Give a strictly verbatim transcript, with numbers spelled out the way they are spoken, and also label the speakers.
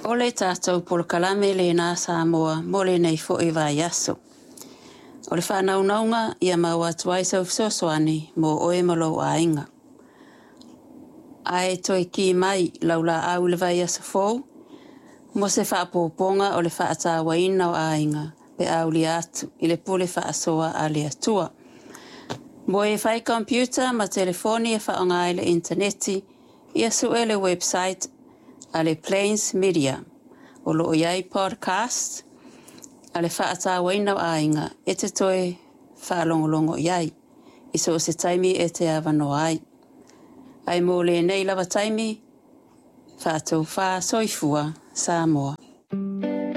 Speaker 1: O le tātou polokalame le nā Samoa mo le nei fo e vai aso. O le whanaunaunga ia mau atu ai sau fisosoani mo oe malo a inga. Ai toi ki mai laula au le vai aso fou, mo se whaapoponga o le whaatawa ina o a inga pe au li atu i le pule whaasoa a le atua. Mo e whai computer ma telefoni e whaonga i le interneti ia su e le website a le Plains Media o lo iai podcast a le whaatawa ina o a inga e te toi whaalongolongo iai i so se taimi e te awano ai. Ai mo le nei lava taimi whaatou wha soifua Samoa.